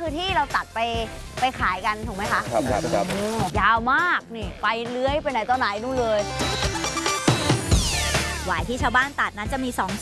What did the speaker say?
ที่เราตัดไปขายกันถูกไหมคะครับยาวมากนี่ไปเลื้อยไปไหนต่อไหนนู่นเลยหวายที่ชาวบ้านตัดนั้นจะมี2